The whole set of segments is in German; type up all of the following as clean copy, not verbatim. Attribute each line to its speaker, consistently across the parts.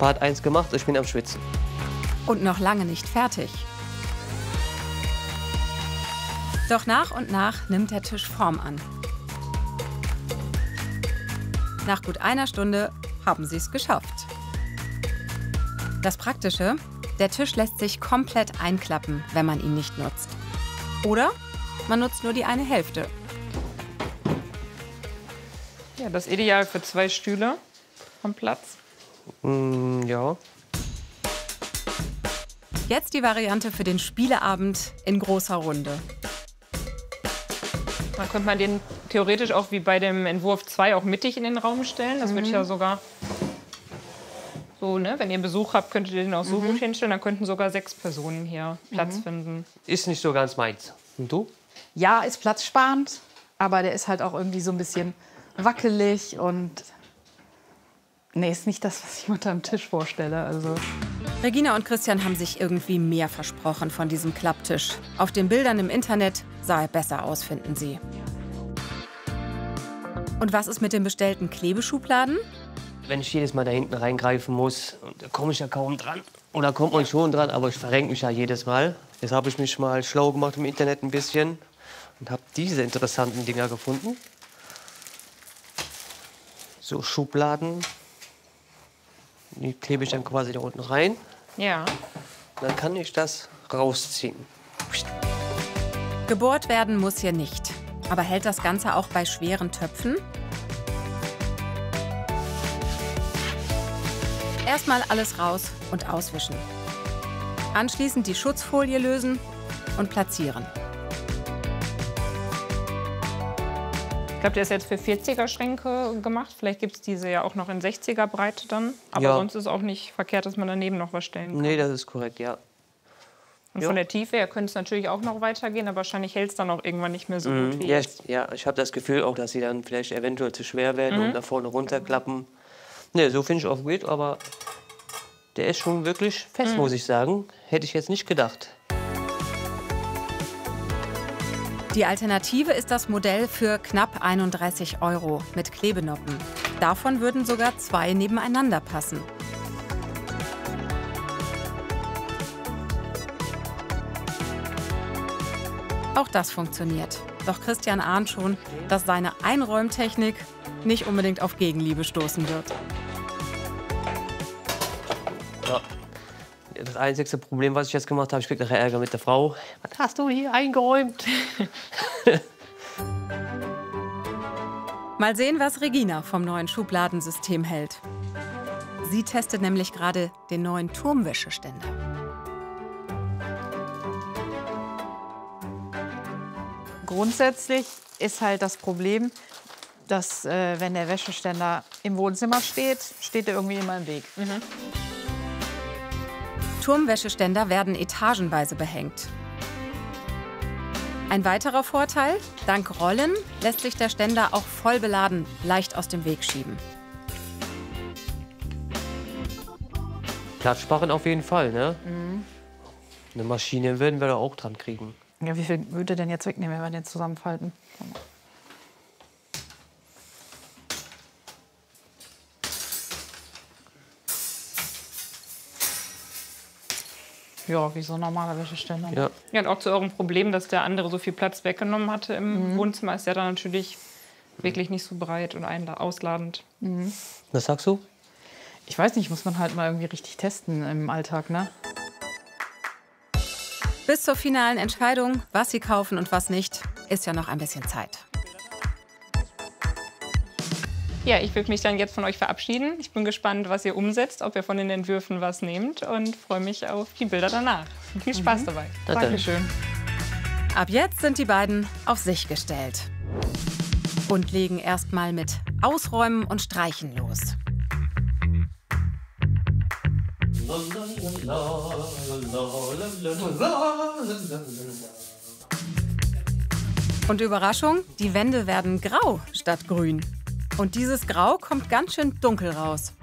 Speaker 1: Part 1 gemacht, ich bin am Schwitzen.
Speaker 2: Und noch lange nicht fertig. Doch nach und nach nimmt der Tisch Form an. Nach gut einer Stunde haben sie es geschafft. Das Praktische: Der Tisch lässt sich komplett einklappen, wenn man ihn nicht nutzt. Oder man nutzt nur die eine Hälfte.
Speaker 3: Ja, das ist ideal für 2 Stühle am Platz.
Speaker 1: Ja.
Speaker 2: Jetzt die Variante für den Spieleabend in großer Runde.
Speaker 3: Dann könnte man den theoretisch auch wie bei dem Entwurf 2 auch mittig in den Raum stellen. Das würde ich ja sogar so, ne? Wenn ihr Besuch habt, könntet ihr den auch so gut hinstellen. Dann könnten sogar 6 Personen hier Platz finden.
Speaker 1: Ist nicht so ganz meins. Und du?
Speaker 4: Ja, ist platzsparend, aber der ist halt auch irgendwie so ein bisschen wackelig und nee, ist nicht das, was ich mir unter dem Tisch vorstelle. Also.
Speaker 2: Regina und Christian haben sich irgendwie mehr versprochen von diesem Klapptisch. Auf den Bildern im Internet sah er besser aus, finden sie. Und was ist mit den bestellten Klebeschubladen?
Speaker 1: Wenn ich jedes Mal da hinten reingreifen muss, da komme ich ja kaum dran. Oder kommt man schon dran, aber ich verrenke mich ja jedes Mal. Jetzt habe ich mich mal schlau gemacht im Internet ein bisschen und habe diese interessanten Dinger gefunden. So Schubladen. Die klebe ich dann quasi da unten rein.
Speaker 3: Ja.
Speaker 1: Dann kann ich das rausziehen.
Speaker 2: Gebohrt werden muss hier nicht. Aber hält das Ganze auch bei schweren Töpfen? Erstmal alles raus und auswischen. Anschließend die Schutzfolie lösen und platzieren.
Speaker 3: Ich glaube, der ist jetzt für 40er-Schränke gemacht. Vielleicht gibt es diese ja auch noch in 60er-Breite dann. Aber
Speaker 1: Ja.
Speaker 3: sonst ist es auch nicht verkehrt, dass man daneben noch was stellen kann.
Speaker 1: Nee, das ist korrekt, ja.
Speaker 3: Und
Speaker 1: Ja.
Speaker 3: von der Tiefe her könnte es natürlich auch noch weitergehen, aber wahrscheinlich hält es dann auch irgendwann nicht mehr so gut wie
Speaker 1: Ja,
Speaker 3: jetzt.
Speaker 1: ich habe das Gefühl auch, dass sie dann vielleicht eventuell zu schwer werden und da vorne runterklappen. Nee, so finde ich auch gut, aber der ist schon wirklich fest, muss ich sagen. Hätte ich jetzt nicht gedacht.
Speaker 2: Die Alternative ist das Modell für knapp 31 € mit Klebenoppen. Davon würden sogar 2 nebeneinander passen. Auch das funktioniert. Doch Christian ahnt schon, dass seine Einräumtechnik nicht unbedingt auf Gegenliebe stoßen wird.
Speaker 1: Ja. Das einzige Problem, was ich jetzt gemacht habe, ich kriege nachher Ärger mit der Frau. Was hast du hier eingeräumt?
Speaker 2: Mal sehen, was Regina vom neuen Schubladensystem hält. Sie testet nämlich gerade den neuen Turmwäscheständer.
Speaker 4: Grundsätzlich ist halt das Problem, dass wenn der Wäscheständer im Wohnzimmer steht, steht er irgendwie immer im Weg.
Speaker 2: Turmwäscheständer werden etagenweise behängt. Ein weiterer Vorteil: Dank Rollen lässt sich der Ständer auch voll beladen leicht aus dem Weg schieben.
Speaker 1: Platzsparen auf jeden Fall, ne? Eine Maschine würden wir da auch dran kriegen.
Speaker 4: Ja, wie viel würde denn jetzt wegnehmen, wenn wir den zusammenfalten? Ja, wie so ein normaler Wäscheständer.
Speaker 1: Ja.
Speaker 3: Ja, und auch zu eurem Problem, dass der andere so viel Platz weggenommen hatte im Wohnzimmer, ist der dann natürlich wirklich nicht so breit und ausladend.
Speaker 1: Was sagst du?
Speaker 4: Ich weiß nicht, muss man halt mal irgendwie richtig testen im Alltag, ne?
Speaker 2: Bis zur finalen Entscheidung, was Sie kaufen und was nicht, ist ja noch ein bisschen Zeit.
Speaker 3: Ja, ich will mich dann jetzt von euch verabschieden. Ich bin gespannt, was ihr umsetzt, ob ihr von den Entwürfen was nehmt und freue mich auf die Bilder danach. Viel Spaß dabei.
Speaker 4: Dankeschön.
Speaker 2: Ab jetzt sind die beiden auf sich gestellt und legen erst mal mit Ausräumen und Streichen los. Und Überraschung, die Wände werden grau statt grün. Und dieses Grau kommt ganz schön dunkel raus.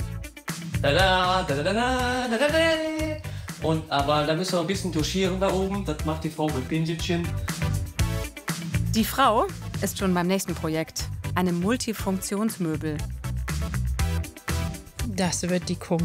Speaker 1: Und aber da müssen wir ein bisschen touchieren da oben. Das macht die Frau mit Pinselchen.
Speaker 2: Die Frau ist schon beim nächsten Projekt. Eine Multifunktionsmöbel.
Speaker 4: Das wird die Kummer.